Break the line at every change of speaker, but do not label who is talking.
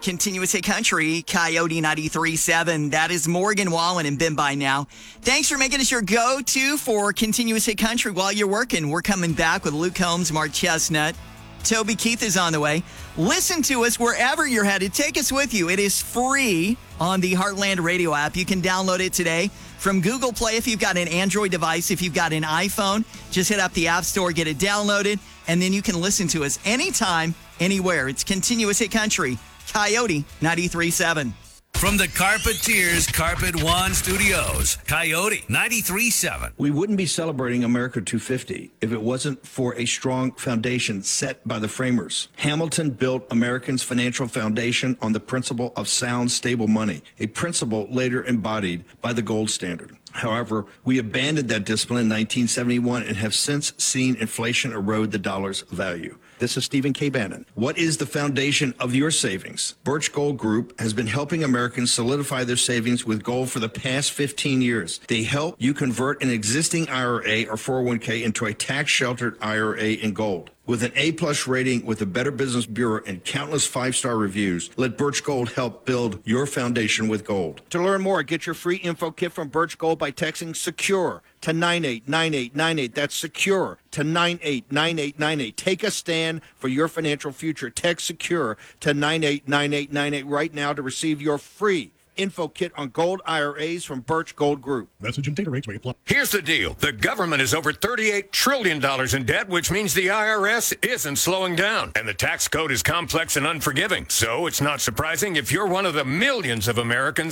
Continuous Hit Country, Coyote 93.7. That is Morgan Wallen and Been By Now. Thanks for making us your go-to for Continuous Hit Country while you're working. We're coming back with Luke Combs, Mark Chestnut. Toby Keith is on the way. Listen to us wherever you're headed. Take us with you. It is free on the Heartland Radio app. You can download it today from Google Play if you've got an Android device. If you've got an iPhone, just hit up the App Store, get it downloaded, and then you can listen to us anytime, anywhere. It's Continuous Hit Country, Coyote 93.7.
From the Carpeteers Carpet One Studios, Coyote 93.7.
We wouldn't be celebrating America 250 if it wasn't for a strong foundation set by the framers. Hamilton built Americans' financial foundation on the principle of sound, stable money, a principle later embodied by the gold standard. However, we abandoned that discipline in 1971 and have since seen inflation erode the dollar's value. This is Stephen K. Bannon. What is the foundation of your savings? Birch Gold Group has been helping Americans solidify their savings with gold for the past 15 years. They help you convert an existing IRA or 401k into a tax-sheltered IRA in gold. With an A-plus rating with the Better Business Bureau and countless five-star reviews, let Birch Gold help build your foundation with gold. To learn more, get your free info kit from Birch Gold by texting SECURE to 989898. That's SECURE to 989898. Take a stand for your financial future. Text SECURE to 989898 right now to receive your free info kit on gold IRAs from Birch Gold Group.
Message and data rates may apply.
Here's the deal. The government is over $38 trillion in debt, which means the IRS isn't slowing down. And the tax code is complex and unforgiving. So it's not surprising if you're one of the millions of Americans